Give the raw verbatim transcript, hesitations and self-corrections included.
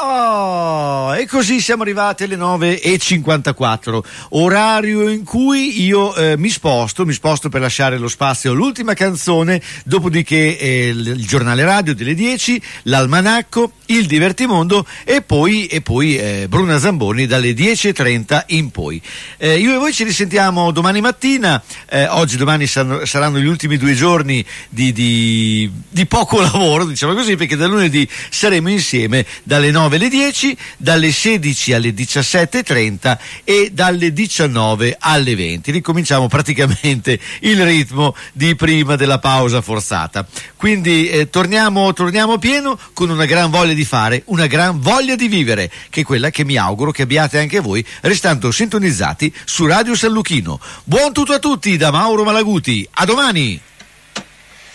Oh, e così siamo arrivati alle nove e cinquantaquattro, orario in cui io eh, mi sposto, mi sposto per lasciare lo spazio all'ultima canzone, dopodiché eh, il giornale radio delle dieci, l'almanacco, il divertimondo e poi, e poi eh, Bruna Zamboni dalle dieci e trenta in poi. Eh, io e voi ci risentiamo domani mattina, eh, oggi domani saranno, saranno gli ultimi due giorni di, di, di poco lavoro, diciamo così, perché da lunedì saremo insieme dalle nove alle dieci, dalle sedici alle diciassette e trenta e dalle diciannove alle venti. Ricominciamo praticamente il ritmo di prima della pausa forzata. Quindi eh, torniamo, torniamo pieno con una gran voglia di fare, una gran voglia di vivere, che è quella che mi auguro che abbiate anche voi, restando sintonizzati su Radio San Luchino. Buon tutto a tutti da Mauro Malaguti, a domani!